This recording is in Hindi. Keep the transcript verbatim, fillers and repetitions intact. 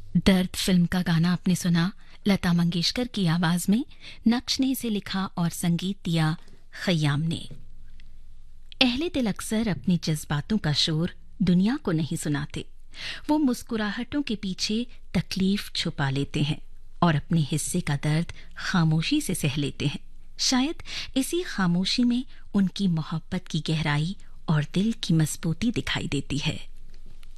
दर्द फिल्म का गाना आपने सुना लता मंगेशकर की आवाज में। नक्श ने इसे लिखा और संगीत दिया खयाम ने। अहले दिल अक्सर अपने जज्बातों का शोर दुनिया को नहीं सुनाते। वो मुस्कुराहटों के पीछे तकलीफ छुपा लेते हैं और अपने हिस्से का दर्द खामोशी से सह लेते हैं। शायद इसी खामोशी में उनकी मोहब्बत की गहराई और दिल की मजबूती दिखाई देती है।